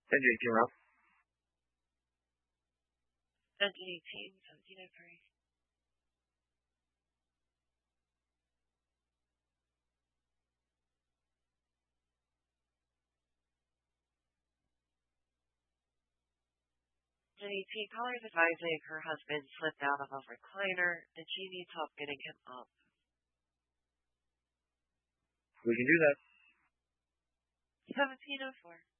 Engine 18, Ralph. Engine 18, 1703. Engine 18, caller is advising her husband slipped out of a recliner and she needs help getting him up. We can do that. 1704.